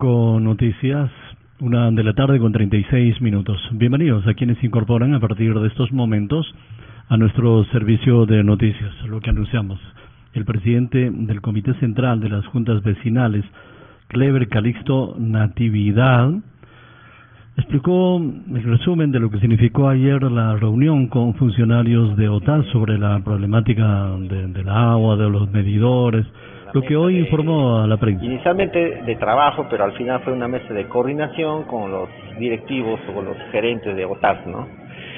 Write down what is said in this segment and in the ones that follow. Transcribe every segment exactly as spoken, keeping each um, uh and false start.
Huánuco Noticias, una de la tarde con treinta y seis minutos. Bienvenidos a quienes se incorporan a partir de estos momentos a nuestro servicio de noticias. Lo que anunciamos, el presidente del Comité Central de las Juntas Vecinales, Clever Calixto Natividad, explicó el resumen de lo que significó ayer la reunión con funcionarios de O T A S sobre la problemática de, del agua, de los medidores, lo que hoy informó a la prensa. Inicialmente de trabajo, pero al final fue una mesa de coordinación con los directivos o con los gerentes de O T A S, ¿no?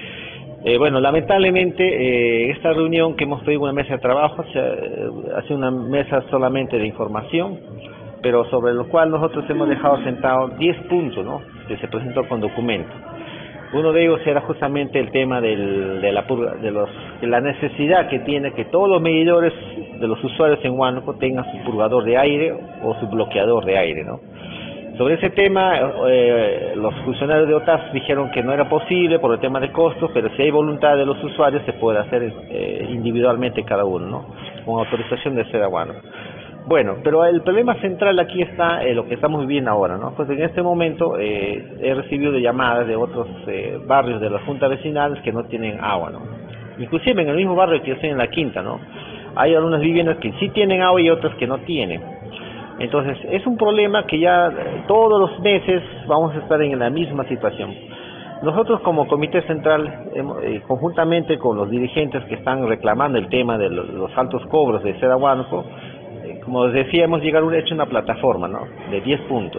Eh, bueno, lamentablemente eh, esta reunión que hemos pedido una mesa de trabajo se, eh, ha sido una mesa solamente de información, pero sobre lo cual nosotros hemos dejado sentados diez puntos, ¿no?, que se presentó con documento. Uno de ellos era justamente el tema del, de, la, de, los, de la necesidad que tiene que todos los medidores de los usuarios en Huánuco tengan su purgador de aire o su bloqueador de aire, ¿no? Sobre ese tema, eh, los funcionarios de O T A S dijeron que no era posible por el tema de costos, pero si hay voluntad de los usuarios se puede hacer eh, individualmente cada uno, ¿no?, con autorización de SEDA Huánuco. Bueno, pero el problema central aquí está eh, lo que estamos viviendo ahora, ¿no? Pues en este momento eh, he recibido llamadas de otros eh, barrios de las juntas vecinales que no tienen agua, ¿no? Inclusive en el mismo barrio que yo estoy en La Quinta, ¿no?, hay algunas viviendas que sí tienen agua y otras que no tienen. Entonces es un problema que ya eh, todos los meses vamos a estar en la misma situación. Nosotros como Comité Central, eh, conjuntamente con los dirigentes que están reclamando el tema de los, los altos cobros de SEDA Huánuco, como les decía, hemos llegado a hecho una plataforma, ¿no?, de diez puntos.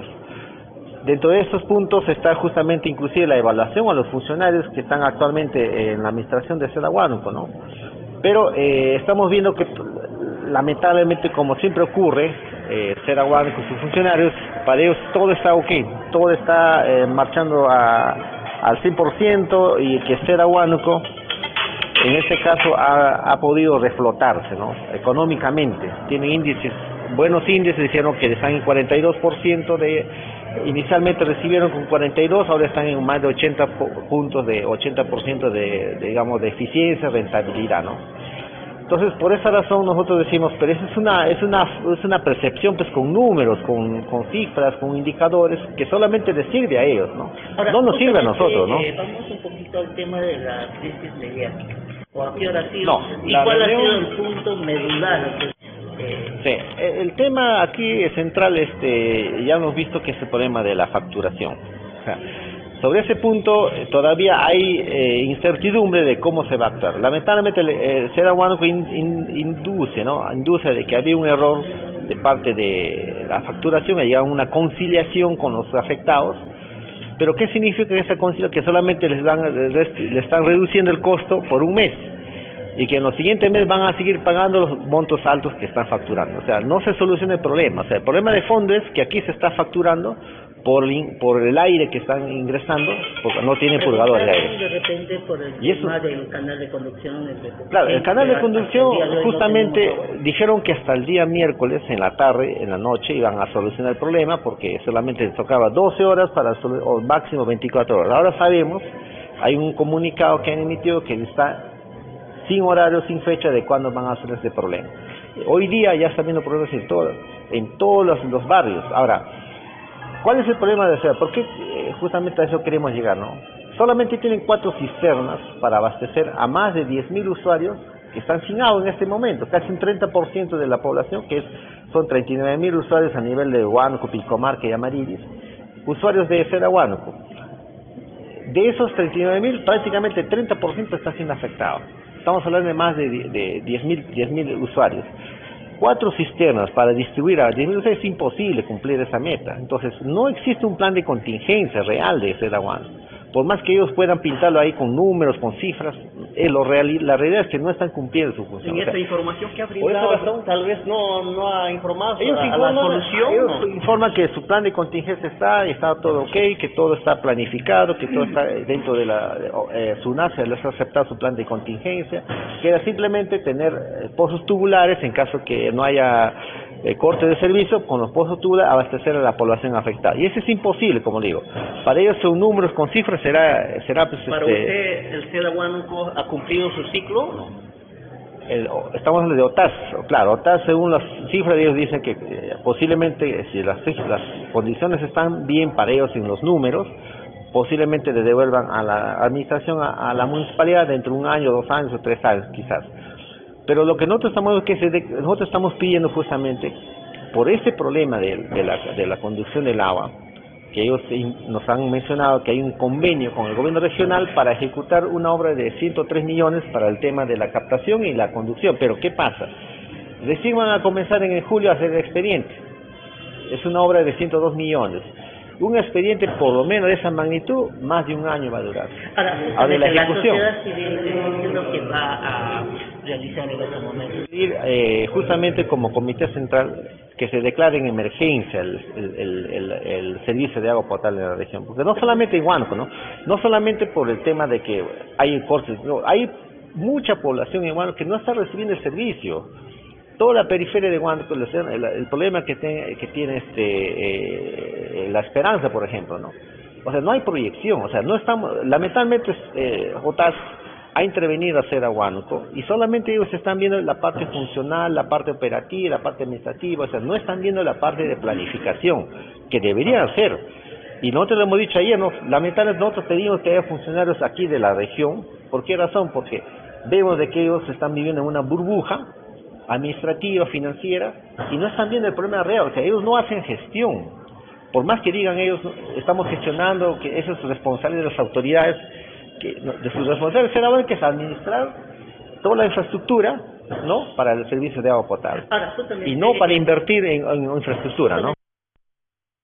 Dentro de esos puntos está justamente inclusive la evaluación a los funcionarios que están actualmente en la administración de SEDA Huánuco, ¿no? Pero eh, estamos viendo que lamentablemente, como siempre ocurre, eh, SEDA Huánuco y sus funcionarios, para ellos todo está ok, todo está eh, marchando a, al cien por ciento, y que SEDA Huánuco en este caso ha, ha podido reflotarse, ¿no?, económicamente. Tienen índices, buenos índices, dijeron que están en cuarenta y dos por ciento de, inicialmente recibieron con cuarenta y dos, ahora están en más de ochenta puntos, de ochenta por ciento de, de, digamos, de eficiencia, rentabilidad, ¿no? Entonces, por esa razón nosotros decimos, pero eso es una, es una, es una percepción, pues, con números, con, con cifras, con indicadores, que solamente les sirve a ellos, ¿no? Ahora, no nos sirve a nosotros, ¿no? Eh, vamos un poquito al tema de la crisis mediática. ¿O a qué hora ha sido? No, ¿Y cuál reunión... ha sido el punto medular? Eh... Sí, el tema aquí central, este, ya hemos visto que es el problema de la facturación. O sea, sobre ese punto todavía hay eh, incertidumbre de cómo se va a actuar. Lamentablemente, eh, SEDA Huánuco in, in, induce, ¿no?, induce de que había un error de parte de la facturación, ha llegado a una conciliación con los afectados. Pero ¿qué significa esa conciliación? Que solamente les, dan, les están reduciendo el costo por un mes, y que en los siguientes meses van a seguir pagando los montos altos que están facturando. O sea, no se soluciona el problema. O sea, el problema de fondo es que aquí se está facturando por, por el aire que están ingresando, porque no tienen purgador de aire. De repente por el y eso, tema del canal de conducción. El de, claro, el canal de conducción el justamente no dijeron que hasta el día miércoles en la tarde, en la noche, iban a solucionar el problema, porque solamente les tocaba doce horas para, o máximo veinticuatro horas. Ahora sabemos, hay un comunicado que han emitido que está sin horario, sin fecha de cuándo van a hacer este problema. Hoy día ya están viendo problemas en, todo, en todos los, los barrios. Ahora, ¿cuál es el problema de SEDA? ¿Por qué eh, justamente a eso queremos llegar, no? Solamente tienen cuatro cisternas para abastecer a más de diez mil usuarios que están sin agua en este momento, casi un treinta por ciento de la población, que es, son treinta y nueve mil usuarios a nivel de Huánuco, Pilcomarca y Amarilis, usuarios de SEDA Huánuco. De esos treinta y nueve mil, prácticamente el treinta por ciento está siendo afectado. Estamos hablando de más de, de diez mil usuarios. Cuatro cisternas para distribuir a diez mil usuarios es imposible cumplir esa meta. Entonces, no existe un plan de contingencia real de SEDA Huánuco. Por más que ellos puedan pintarlo ahí con números, con cifras, eh, lo real, la realidad es que no están cumpliendo su función. En esta o sea, información que ha brindado, razón, tal vez no, no ha informado ellos a, informan, a la solución. Ellos ¿no? informan que su plan de contingencia está, está todo ok, que todo está planificado, que todo está dentro de la... Eh, SUNASA les ha aceptado su plan de contingencia. Queda simplemente tener eh, pozos tubulares en caso que no haya eh, corte de servicio, con los pozos tubulares abastecer a la población afectada. Y eso es imposible, como digo. Para ellos son números con cifras, será... será pues, Para este, usted, ¿el SEDA Huánuco ha cumplido su ciclo? No. el, estamos hablando de OTAS, claro, OTAS según las cifras ellos dicen que eh, posiblemente si las, las condiciones están bien para ellos en los números, posiblemente le devuelvan a la administración, a, a la municipalidad dentro de un año, dos años o tres años quizás. Pero lo que nosotros estamos, que se de, nosotros estamos pidiendo justamente por este problema de, de, la, de la conducción del agua, que ellos nos han mencionado que hay un convenio con el gobierno regional para ejecutar una obra de ciento tres millones para el tema de la captación y la conducción. Pero ¿qué pasa? Recién van a comenzar en julio a hacer el expediente. Es una obra de ciento dos millones. Un expediente por lo menos de esa magnitud, más de un año va a durar. Ahora, a de la ejecución. La sociedad civil, ¿qué es lo que va a realizar en este momento? Eh, justamente como comité central, que se declare en emergencia el, el, el, el, el servicio de agua potable en la región. Porque no solamente en Huánuco, ¿no? No solamente por el tema de que hay cortes, no, hay mucha población en Huánuco que no está recibiendo el servicio. Toda la periferia de Huánuco, el, el, el problema que, te, que tiene este eh, La Esperanza, por ejemplo, ¿no? O sea, no hay proyección, o sea, no estamos, lamentablemente eh, OTAS ha intervenido a hacer a Huánuco y solamente ellos están viendo la parte funcional, la parte operativa, la parte administrativa, o sea, no están viendo la parte de planificación que deberían hacer. Y nosotros lo hemos dicho ayer, ¿no? Lamentablemente nosotros pedimos que haya funcionarios aquí de la región. ¿Por qué razón? Porque vemos de que ellos están viviendo en una burbuja administrativa, financiera, y no están viendo el problema real, o sea, ellos no hacen gestión. Por más que digan ellos, estamos gestionando, que eso es responsable de las autoridades, que de sus responsables será que es administrar toda la infraestructura, ¿no? Para el servicio de agua potable. Ahora, y no para invertir en, en infraestructura, ¿no?